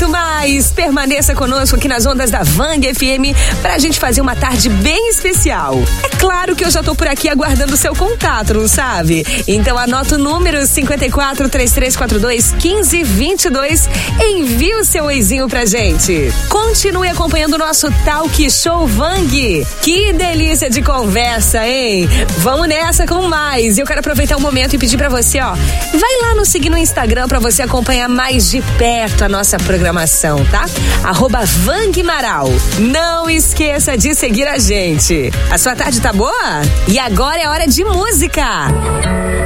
muito mais. Permaneça conosco aqui nas ondas da Vang FM pra gente fazer uma tarde bem especial. É claro que eu já tô por aqui aguardando o seu contato, não sabe? Então anota o número 54 3342 1522. Envie o seu oizinho pra gente. Continue acompanhando o nosso Talk Show Vang. Que delícia de conversa, hein? Vamos nessa com mais. Eu quero aproveitar o momento e pedir pra você, vai lá nos seguir no Instagram pra você acompanhar mais de perto a nossa programação, tá? @Vangmaral. Não esqueça de seguir a gente. A sua tarde tá boa? E agora é hora de música.